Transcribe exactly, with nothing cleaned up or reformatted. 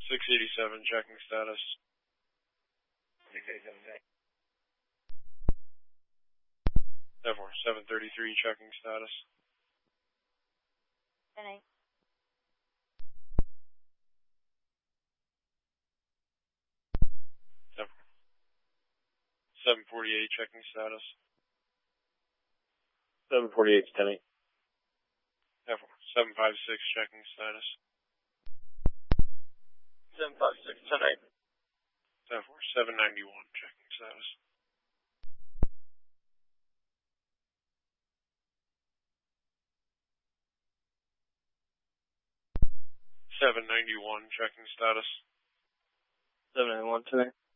six eighty-seven, checking status. six eighty-seven, check. ten four, seven thirty-three, checking status. ten eight. ten four. seven forty-eight, checking status. seven forty-eight, ten eight. ten four, seven five six, checking status. seven five six, ten eight. ten four, seven ninety-one, checking status. seven ninety-one, checking status. seven ninety-one, ten eight.